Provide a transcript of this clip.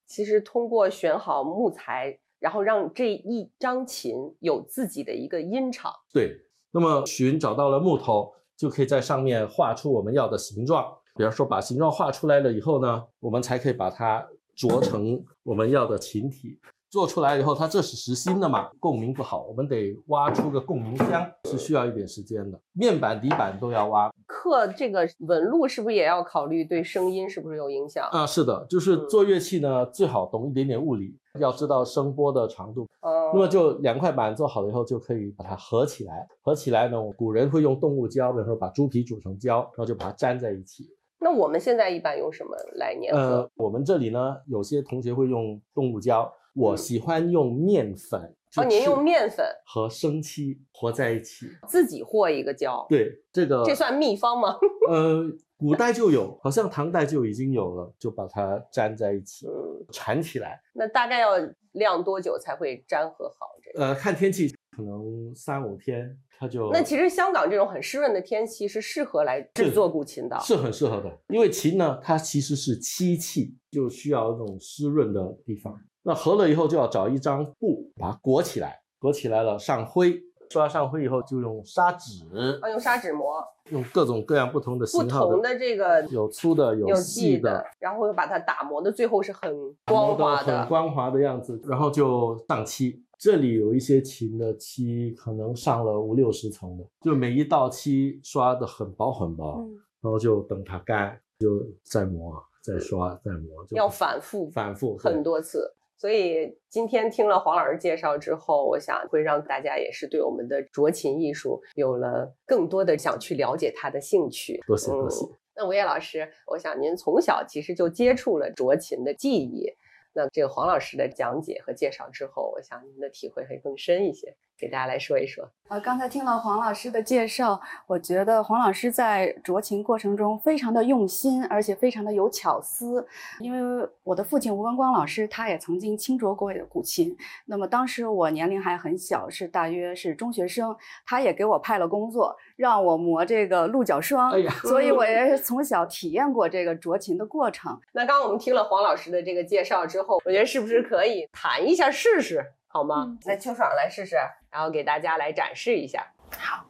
其实通过选好木材，然后让这一张琴有自己的一个音场。 对，那么找到了木头，就可以在上面画出我们要的形状。比方说把形状画出来了以后呢，我们才可以把它琢成我们要的琴体。做出来以后，它这是实心的嘛，共鸣不好，我们得挖出个共鸣箱，是需要一点时间的。面板、底板都要挖。 刻这个纹路是不是也要考虑对声音是不是有影响啊？是的，就是做乐器呢，最好懂一点点物理，要知道声波的长度。那么就2块板做好了以后，就可以把它合起来。合起来呢，古人会用动物胶，比如说把猪皮煮成胶，然后就把它粘在一起。 那我们现在一般用什么来粘合？ 我们这里呢，有些同学会用动物胶，我喜欢用面粉。 您用面粉和生漆和在一起， 自己和一个胶。 对，这算秘方吗？ 古代就有，好像唐代就已经有了，就把它粘在一起，缠起来。 那大概要晾多久才会粘合好这个？ 看天气，可能3、5天它就。 那其实香港这种很湿润的天气是适合来制作古琴的， 是很适合的，因为琴呢，它其实是漆器，就需要那种湿润的地方。那合了以后就要找一张布把它裹起来，裹起来了上灰，刷上灰以后就用砂纸， 用砂纸磨， 用各种各样不同的型号不同的这个有粗的有细的， 然后又把它打磨的最后是很光滑的， 很光滑的样子，然后就上漆。这里有一些琴的漆可能上了5、60层的，就每一道漆刷的很薄很薄，然后就等它干，就再磨再刷再磨， 要反复很多次。所以今天听了黄老师介绍之后，我想会让大家也是对我们的斫琴艺术有了更多的想去了解它的兴趣。 多谢多谢。 那吴烨老师，我想您从小其实就接触了斫琴的技艺，那这个黄老师的讲解和介绍之后，我想您的体会会更深一些，给大家来说一说。 刚才听了黄老师的介绍，我觉得黄老师在斫琴过程中非常的用心，而且非常的有巧思。因为我的父亲吴文光老师，他也曾经亲斫过古琴。那么当时我年龄还很小，大约是中学生，他也给我派了工作，让我磨这个鹿角霜。所以我也是从小体验过这个斫琴的过程。 那刚刚我们听了黄老师的这个介绍之后，我觉得是不是可以弹一下试试？好吗？那秋爽来试试，然后给大家来展示一下。 好。